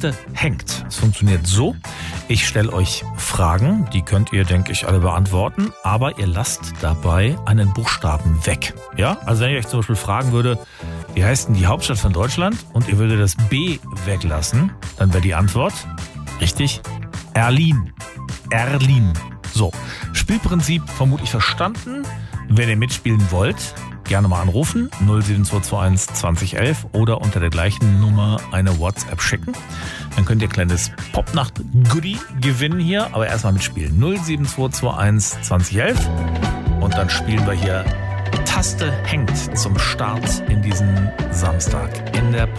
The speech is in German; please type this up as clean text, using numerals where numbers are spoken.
Taste hängt. Es funktioniert so, ich stelle euch Fragen, die könnt ihr, denke ich, alle beantworten, aber ihr lasst dabei einen Buchstaben weg. Ja, also wenn ich euch zum Beispiel fragen würde, wie heißt denn die Hauptstadt von Deutschland und ihr würdet das B weglassen, dann wäre die Antwort, richtig, Erlin. Erlin. So, Spielprinzip vermutlich verstanden. Wenn ihr mitspielen wollt, gerne mal anrufen, 07221 2011 oder unter der gleichen Nummer eine WhatsApp schicken. Dann könnt ihr ein kleines Popnacht-Goodie gewinnen hier, aber erstmal mitspielen. 07221 2011 und dann spielen wir hier Taste hängt zum Start in diesen Samstag in der